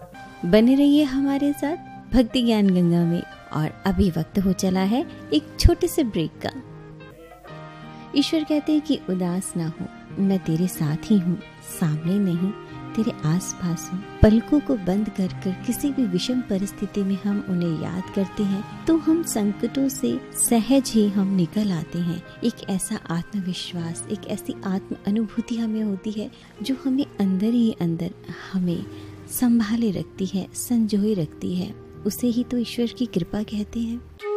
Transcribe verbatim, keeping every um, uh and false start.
बने रहिए हमारे साथ भक्ति ज्ञान गंगा में। और अभी वक्त हो चला है एक छोटे से ब्रेक का। ईश्वर कहते हैं कि उदास ना हो, मैं तेरे साथ ही हूँ, सामने नहीं तेरे आसपास हूँ। पलकों को बंद कर कर किसी भी विषम परिस्थिति में हम उन्हें याद करते हैं तो हम संकटों से सहज ही हम निकल आते हैं। एक ऐसा आत्मविश्वास, एक ऐसी आत्म अनुभूति हमें होती है जो हमें अंदर ही अंदर हमें संभाले रखती है, संजोए रखती है। उसे ही तो ईश्वर की कृपा कहते हैं।